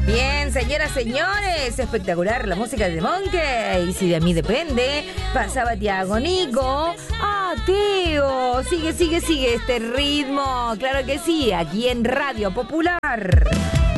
Bien, señoras, señores, espectacular la música de Monkey. Y si de mí depende, pasaba Tiago Nico. Ah, Teo, sigue este ritmo. Claro que sí, aquí en Radio Popular.